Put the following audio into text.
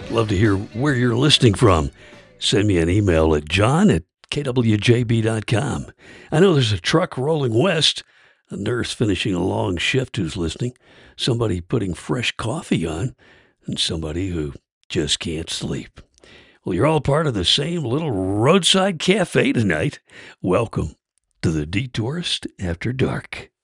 Love to hear where you're listening from. Send me an email at john@kwjb.com. I know there's a truck rolling west, a nurse finishing a long shift who's listening, somebody putting fresh coffee on, and somebody who just can't sleep. Well, you're all part of the same little roadside cafe tonight. Welcome to the Detourist After Dark.